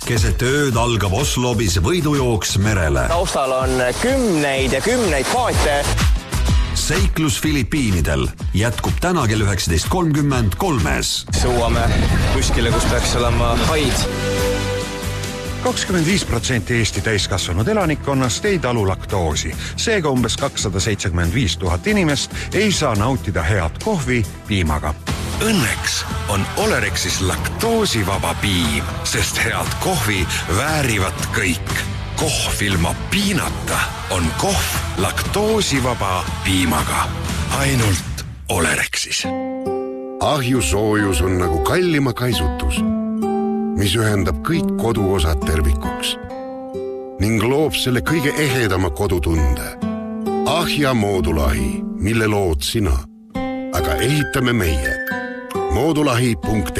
Keset ööd algab Oslobis võidujooks merele. Taustal on kümneid ja kümneid paate. Seiklus Filipiinidel jätkub täna kell 19.30 3-s. Sõuame kuskile, kus peaks olema haid. 25% Eesti täiskasvanud elanikkonnast ei talu laktoosi. Seega umbes 275 000 inimest ei saa nautida head kohvi piimaga. Õnneks on Olerexis laktoosivaba piim, sest head kohvi väärivad kõik. Kohv ilma piinata on kohv laktoosivaba piimaga. Ainult Olerexis. Ahjusoojus on nagu kallima kaisutus, mis ühendab kõik koduosad tervikuks ning loob selle kõige ehedama kodutunde. Ahja moodulahi, mille lood sina, aga ehitame meie. moodulahi.ee